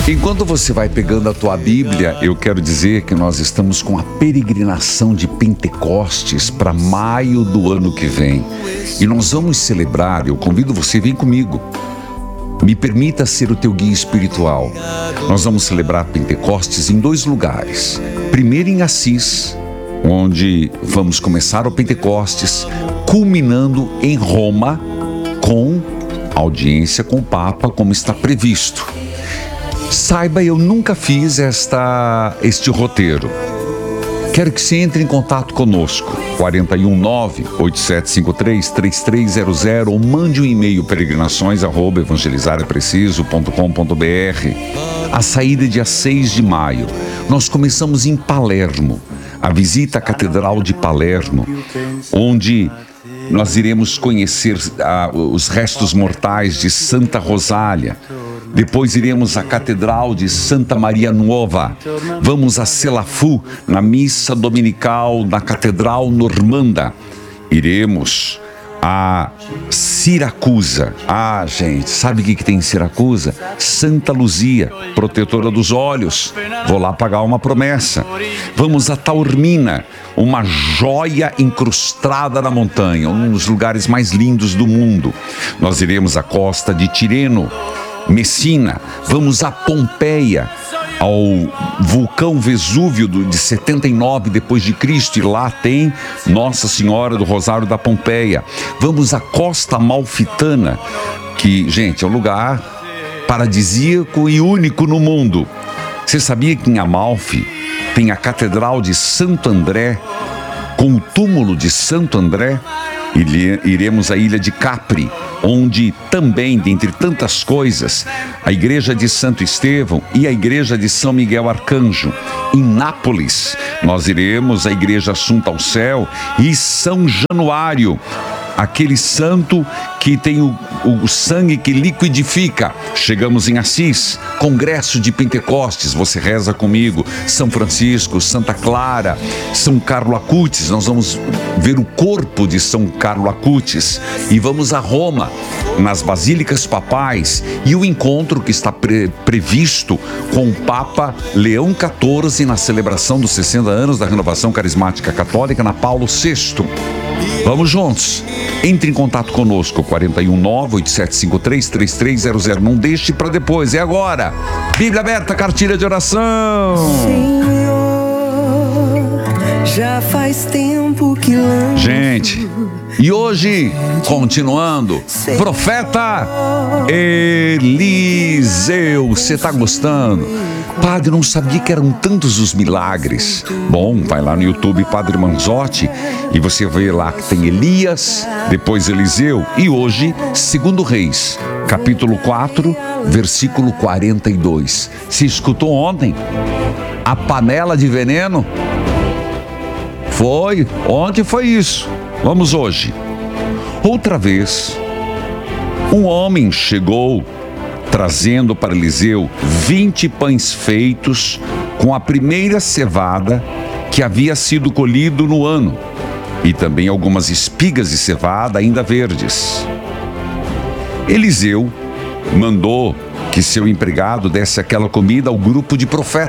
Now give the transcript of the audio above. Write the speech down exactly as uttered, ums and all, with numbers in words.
Enquanto você vai pegando a tua Bíblia, eu quero dizer que nós estamos com a peregrinação de Pentecostes para maio do ano que vem. E nós vamos celebrar, eu convido você, vem comigo. Me permita ser o teu guia espiritual. Nós vamos celebrar Pentecostes em dois lugares. Primeiro em Assis, onde vamos começar o Pentecostes, culminando em Roma, com audiência com o Papa, como está previsto. Saiba, eu nunca fiz esta, este roteiro. Quero que você entre em contato conosco, quatro um nove, oito sete cinco três, três três zero zero, ou mande um e-mail peregrinações arroba evangelizarempreciso ponto com ponto br. A saída é dia seis de maio. Nós começamos em Palermo, a visita à Catedral de Palermo, onde nós iremos conhecer ah, os restos mortais de Santa Rosália. Depois iremos à Catedral de Santa Maria Nuova. Vamos a Selafu, na missa dominical da Catedral Normanda. Iremos a Siracusa. Ah, gente, sabe o que, que tem em Siracusa? Santa Luzia, protetora dos olhos. Vou lá pagar uma promessa. Vamos a Taormina, uma joia incrustada na montanha, um dos lugares mais lindos do mundo. Nós iremos à costa de Tireno, Messina. Vamos a Pompeia, ao vulcão Vesúvio de setenta e nove depois de Cristo, e lá tem Nossa Senhora do Rosário da Pompeia. Vamos à Costa Amalfitana, que, gente, é um lugar paradisíaco e único no mundo. Você sabia que em Amalfi tem a Catedral de Santo André, com o túmulo de Santo André? Iremos à ilha de Capri, onde também, dentre tantas coisas, a igreja de Santo Estevão e a igreja de São Miguel Arcanjo. Em Nápoles, nós iremos à igreja Assunta ao Céu e São Januário, aquele santo que tem o, o sangue que liquidifica. Chegamos em Assis, Congresso de Pentecostes, você reza comigo. São Francisco, Santa Clara, São Carlo Acutis, nós vamos ver o corpo de São Carlo Acutis. E vamos a Roma, nas Basílicas Papais, e o encontro que está pre- previsto com o Papa Leão quatorze na celebração dos sessenta anos da Renovação Carismática Católica na Paulo sexto. Vamos juntos. Entre em contato conosco, quatro um nove, oito sete cinco três, três três zero zero. Não deixe para depois, é agora. Bíblia aberta, cartilha de oração. Senhor, já faz tempo que lanço. Gente, e hoje, continuando, profeta Eliseu. Você está gostando? Padre, não sabia que eram tantos os milagres. Bom, vai lá no YouTube, Padre Manzotti, e você vê lá que tem Elias, depois Eliseu, e hoje, segundo Reis, capítulo quatro, versículo quarenta e dois. Se escutou ontem? A panela de veneno? Foi, ontem foi isso. Vamos hoje. Outra vez, um homem chegou trazendo para Eliseu vinte pães feitos com a primeira cevada que havia sido colhido no ano, e também algumas espigas de cevada ainda verdes. Eliseu mandou que seu empregado desse aquela comida ao grupo de profetas.